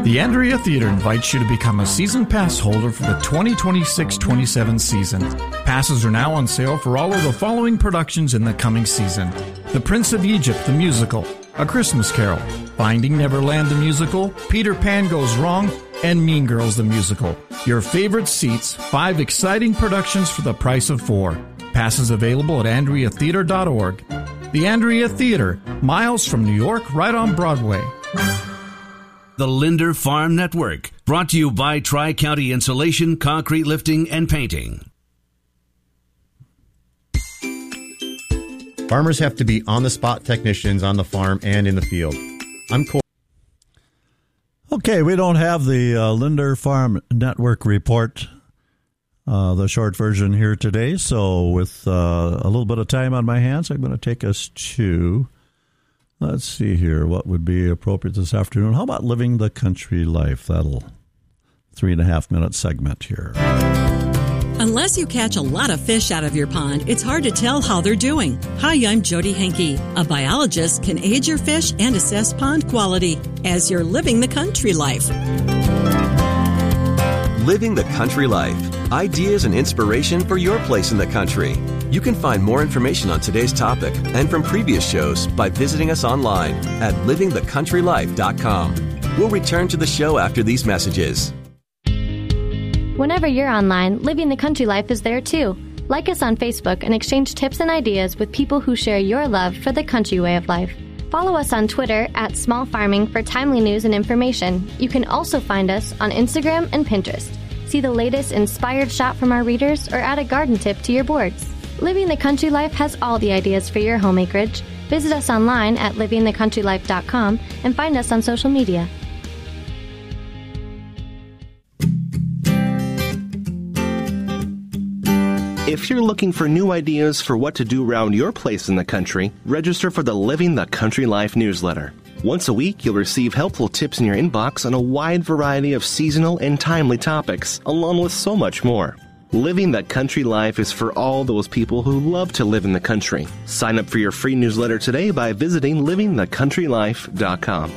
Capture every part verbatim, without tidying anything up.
The Andrea Theater invites you to become a season pass holder for the twenty twenty-six twenty-seven season. Passes are now on sale for all of the following productions in the coming season: The Prince of Egypt, the musical, A Christmas Carol, Finding Neverland, the musical, Peter Pan Goes Wrong, and Mean Girls, the musical. Your favorite seats, five exciting productions for the price of four. Passes available at andrea theater dot org. The Andrea Theater, miles from New York, right on Broadway. The Linder Farm Network, brought to you by Tri-County Insulation, Concrete Lifting, and Painting. Farmers have to be on-the-spot technicians on the farm and in the field. I'm Corey. Okay, we don't have the uh, Linder Farm Network report, uh, the short version here today, so with uh, a little bit of time on my hands, I'm going to take us to, let's see here, what would be appropriate this afternoon. How about Living the Country Life? That'll three and a half minute segment here. Unless you catch a lot of fish out of your pond, it's hard to tell how they're doing. Hi, I'm Jody Henke. A biologist can age your fish and assess pond quality as you're living the country life. Living the Country Life. Ideas and inspiration for your place in the country. You can find more information on today's topic and from previous shows by visiting us online at living the country life dot com. We'll return to the show after these messages. Whenever you're online, Living the Country Life is there too. Like us on Facebook and exchange tips and ideas with people who share your love for the country way of life. Follow us on Twitter at Small Farming for timely news and information. You can also find us on Instagram and Pinterest. See the latest inspired shot from our readers or add a garden tip to your boards. Living the Country Life has all the ideas for your home acreage. Visit us online at living the country life dot com and find us on social media. If you're looking for new ideas for what to do around your place in the country, register for the Living the Country Life newsletter. Once a week, you'll receive helpful tips in your inbox on a wide variety of seasonal and timely topics, along with so much more. Living the Country Life is for all those people who love to live in the country. Sign up for your free newsletter today by visiting living the country life dot com.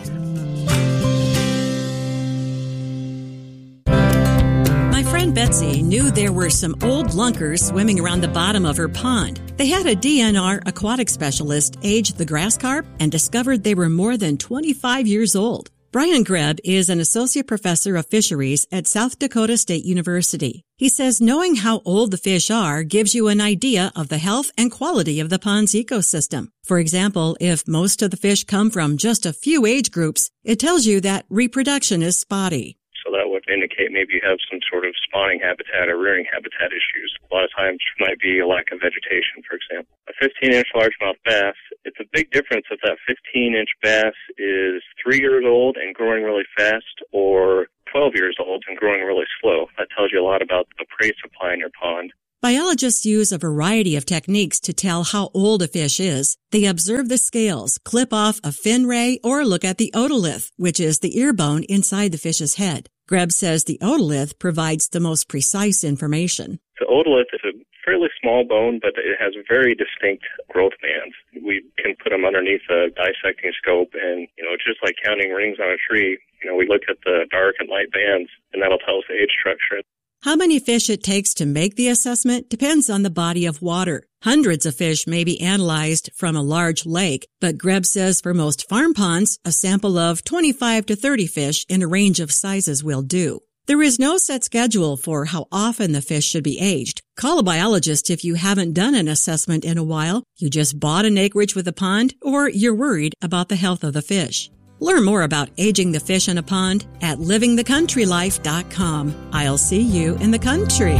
Betsy knew there were some old lunkers swimming around the bottom of her pond. They had a D N R aquatic specialist age the grass carp and discovered they were more than twenty-five years old. Brian Greb is an associate professor of fisheries at South Dakota State University. He says knowing how old the fish are gives you an idea of the health and quality of the pond's ecosystem. For example, if most of the fish come from just a few age groups, it tells you that reproduction is spotty. So that would indicate maybe you have some sort of spawning habitat or rearing habitat issues. A lot of times it might be a lack of vegetation, for example. A fifteen-inch largemouth bass, it's a big difference if that fifteen-inch bass is three years old and growing really fast or twelve years old and growing really slow. That tells you a lot about the prey supply in your pond. Biologists use a variety of techniques to tell how old a fish is. They observe the scales, clip off a fin ray, or look at the otolith, which is the ear bone inside the fish's head. Greb says the otolith provides the most precise information. The otolith is a fairly small bone, but it has very distinct growth bands. We can put them underneath a dissecting scope, and, you know, it's just like counting rings on a tree. You know, we look at the dark and light bands, and that'll tell us the age structure. How many fish it takes to make the assessment depends on the body of water. Hundreds of fish may be analyzed from a large lake, but Greb says for most farm ponds, a sample of twenty-five to thirty fish in a range of sizes will do. There is no set schedule for how often the fish should be aged. Call a biologist if you haven't done an assessment in a while, you just bought an acreage with a pond, or you're worried about the health of the fish. Learn more about aging the fish in a pond at living the country life dot com. I'll see you in the country.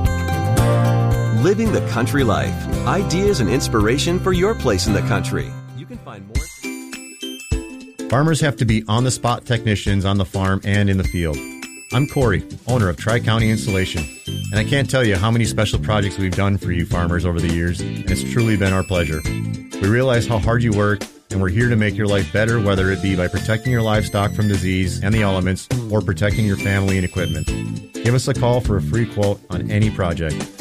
Living the Country Life. Ideas and inspiration for your place in the country. You can find more. Farmers have to be on-the-spot technicians on the farm and in the field. I'm Corey, owner of Tri-County Insulation, and I can't tell you how many special projects we've done for you farmers over the years, and it's truly been our pleasure. We realize how hard you work, and we're here to make your life better, whether it be by protecting your livestock from disease and the elements or protecting your family and equipment. Give us a call for a free quote on any project.